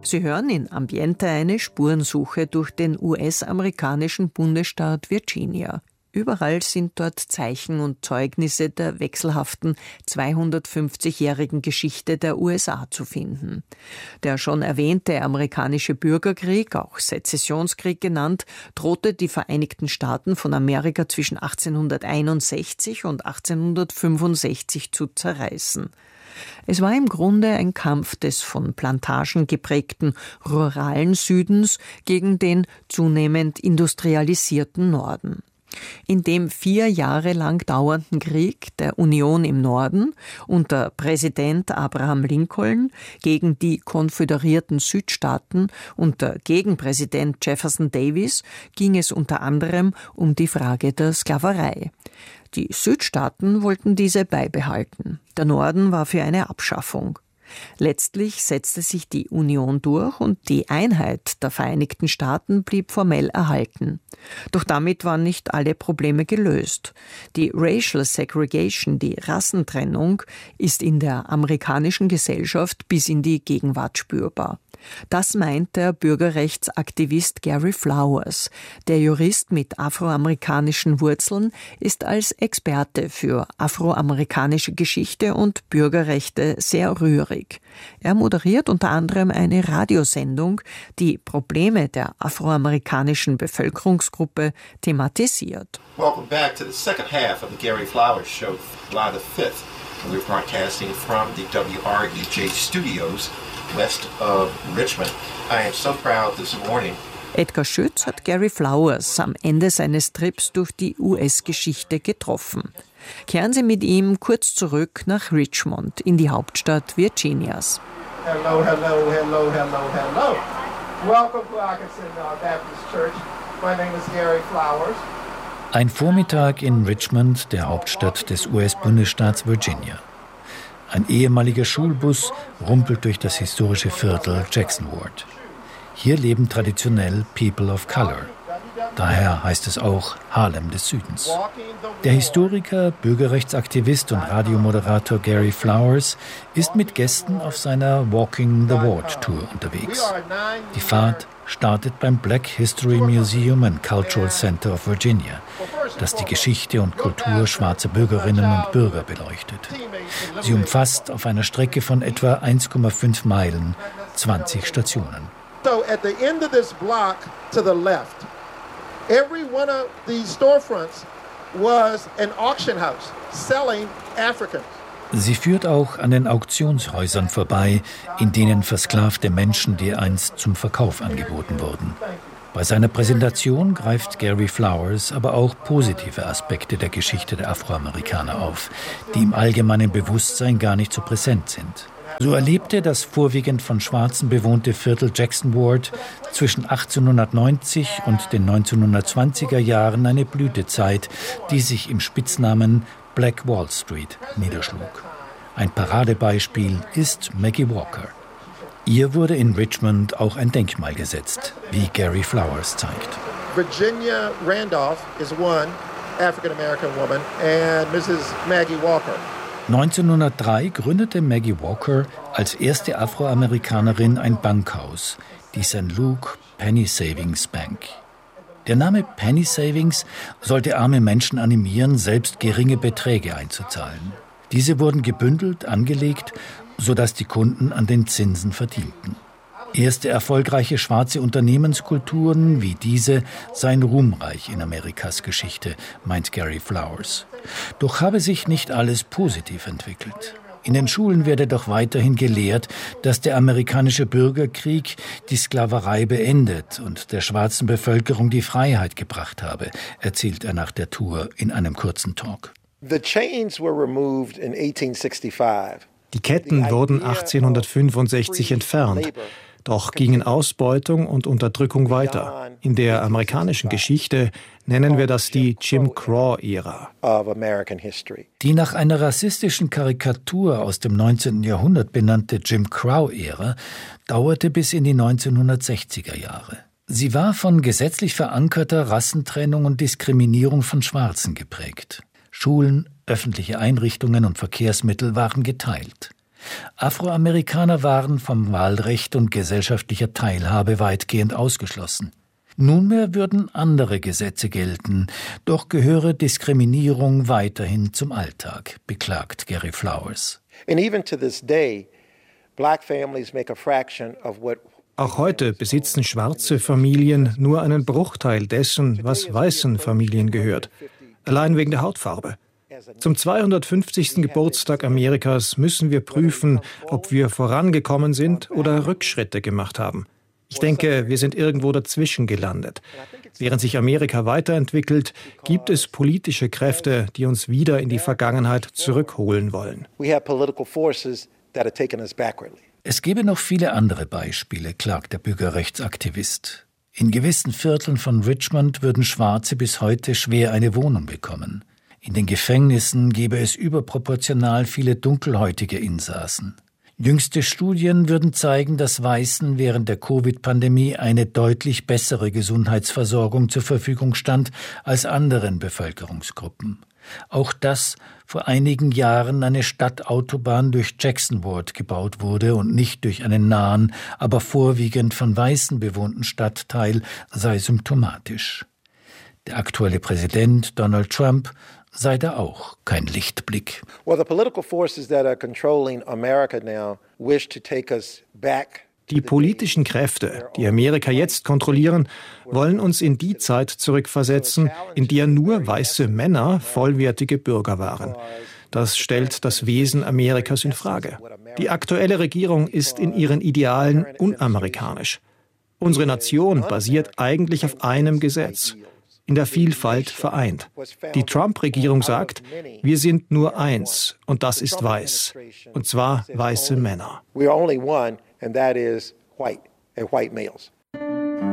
Sie hören in Ambiente eine Spurensuche durch den US-amerikanischen Bundesstaat Virginia. Überall sind dort Zeichen und Zeugnisse der wechselhaften 250-jährigen Geschichte der USA zu finden. Der schon erwähnte amerikanische Bürgerkrieg, auch Sezessionskrieg genannt, drohte die Vereinigten Staaten von Amerika zwischen 1861 und 1865 zu zerreißen. Es war im Grunde ein Kampf des von Plantagen geprägten ruralen Südens gegen den zunehmend industrialisierten Norden. In dem 4 Jahre lang dauernden Krieg der Union im Norden unter Präsident Abraham Lincoln gegen die konföderierten Südstaaten unter Gegenpräsident Jefferson Davis ging es unter anderem um die Frage der Sklaverei. Die Südstaaten wollten diese beibehalten. Der Norden war für eine Abschaffung. Letztlich setzte sich die Union durch und die Einheit der Vereinigten Staaten blieb formell erhalten. Doch damit waren nicht alle Probleme gelöst. Die Racial Segregation, die Rassentrennung, ist in der amerikanischen Gesellschaft bis in die Gegenwart spürbar. Das meint der Bürgerrechtsaktivist Gary Flowers. Der Jurist mit afroamerikanischen Wurzeln ist als Experte für afroamerikanische Geschichte und Bürgerrechte sehr rührig. Er moderiert unter anderem eine Radiosendung, die Probleme der afroamerikanischen Bevölkerungsgruppe thematisiert. Welcome back to the second half of the Gary Flowers Show, July the 5th. We're broadcasting from the WREJ studios west of Richmond. I am so proud this morning. Edgar Schütz hat Gary Flowers am Ende seines Trips durch die US-Geschichte getroffen. Kehren Sie mit ihm kurz zurück nach Richmond, in die Hauptstadt Virginias. Hello, hello, hello, hello, hello. Welcome to Atkinson Baptist Church. My name is Gary Flowers. Ein Vormittag in Richmond, der Hauptstadt des US-Bundesstaats Virginia. Ein ehemaliger Schulbus rumpelt durch das historische Viertel Jackson Ward. Hier leben traditionell People of Color. Daher heißt es auch Harlem des Südens. Der Historiker, Bürgerrechtsaktivist und Radiomoderator Gary Flowers ist mit Gästen auf seiner Walking the Ward Tour unterwegs. Die Fahrt startet beim Black History Museum and Cultural Center of Virginia, das die Geschichte und Kultur schwarzer Bürgerinnen und Bürger beleuchtet. Sie umfasst auf einer Strecke von etwa 1,5 Meilen 20 Stationen. So at the end of this block to the left, every one of the storefronts was an auction house selling Africans. Sie führt auch an den Auktionshäusern vorbei, in denen versklavte Menschen dereinst zum Verkauf angeboten wurden. Bei seiner Präsentation greift Gary Flowers aber auch positive Aspekte der Geschichte der Afroamerikaner auf, die im allgemeinen Bewusstsein gar nicht so präsent sind. So erlebte das vorwiegend von Schwarzen bewohnte Viertel Jackson Ward zwischen 1890 und den 1920er Jahren eine Blütezeit, die sich im Spitznamen Black Wall Street niederschlug. Ein Paradebeispiel ist Maggie Walker. Ihr wurde in Richmond auch ein Denkmal gesetzt, wie Gary Flowers zeigt. Virginia Randolph is one African-American woman and Mrs. Maggie Walker. 1903 gründete Maggie Walker als erste Afroamerikanerin ein Bankhaus, die St. Luke Penny Savings Bank. Der Name Penny Savings sollte arme Menschen animieren, selbst geringe Beträge einzuzahlen. Diese wurden gebündelt, angelegt, sodass die Kunden an den Zinsen verdienten. Erste erfolgreiche schwarze Unternehmenskulturen wie diese seien ruhmreich in Amerikas Geschichte, meint Gary Flowers. Doch habe sich nicht alles positiv entwickelt. In den Schulen werde doch weiterhin gelehrt, dass der amerikanische Bürgerkrieg die Sklaverei beendet und der schwarzen Bevölkerung die Freiheit gebracht habe, erzählt er nach der Tour in einem kurzen Talk. The chains were removed in 1865. Die Ketten wurden 1865 entfernt. Doch gingen Ausbeutung und Unterdrückung weiter. In der amerikanischen Geschichte nennen wir das die Jim Crow-Ära. Die nach einer rassistischen Karikatur aus dem 19. Jahrhundert benannte Jim Crow-Ära dauerte bis in die 1960er Jahre. Sie war von gesetzlich verankerter Rassentrennung und Diskriminierung von Schwarzen geprägt. Schulen, öffentliche Einrichtungen und Verkehrsmittel waren geteilt. Afroamerikaner waren vom Wahlrecht und gesellschaftlicher Teilhabe weitgehend ausgeschlossen. Nunmehr würden andere Gesetze gelten, doch gehöre Diskriminierung weiterhin zum Alltag, beklagt Gary Flowers. And even to this day, black families make a fraction of what Auch heute besitzen schwarze Familien nur einen Bruchteil dessen, was weißen Familien gehört, allein wegen der Hautfarbe. Zum 250. Geburtstag Amerikas müssen wir prüfen, ob wir vorangekommen sind oder Rückschritte gemacht haben. Ich denke, wir sind irgendwo dazwischen gelandet. Während sich Amerika weiterentwickelt, gibt es politische Kräfte, die uns wieder in die Vergangenheit zurückholen wollen. Es gäbe noch viele andere Beispiele, klagt der Bürgerrechtsaktivist. In gewissen Vierteln von Richmond würden Schwarze bis heute schwer eine Wohnung bekommen. In den Gefängnissen gäbe es überproportional viele dunkelhäutige Insassen. Jüngste Studien würden zeigen, dass Weißen während der Covid-Pandemie eine deutlich bessere Gesundheitsversorgung zur Verfügung stand als anderen Bevölkerungsgruppen. Auch dass vor einigen Jahren eine Stadtautobahn durch Jackson Ward gebaut wurde und nicht durch einen nahen, aber vorwiegend von Weißen bewohnten Stadtteil, sei symptomatisch. Der aktuelle Präsident Donald Trump sei da auch kein Lichtblick. Well, the political forces that are controlling America now wish to take us back. Die politischen Kräfte, die Amerika jetzt kontrollieren, wollen uns in die Zeit zurückversetzen, in der nur weiße Männer vollwertige Bürger waren. Das stellt das Wesen Amerikas in Frage. Die aktuelle Regierung ist in ihren Idealen unamerikanisch. Unsere Nation basiert eigentlich auf einem Gesetz: in der Vielfalt vereint. Die Trump-Regierung sagt, wir sind nur eins, und das ist weiß. Und zwar weiße Männer. We are only one, and that is white, and white males.